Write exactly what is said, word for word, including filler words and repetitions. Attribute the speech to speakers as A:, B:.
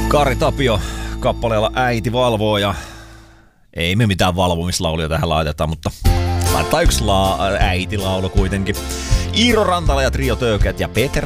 A: Kari Tapio kappaleella Äiti valvoo ja ei me mitään valvomislauluja tähän laiteta, mutta laitetaan yksi la- äitilaulu kuitenkin. Iiro Rantala ja Trio Töket ja Peter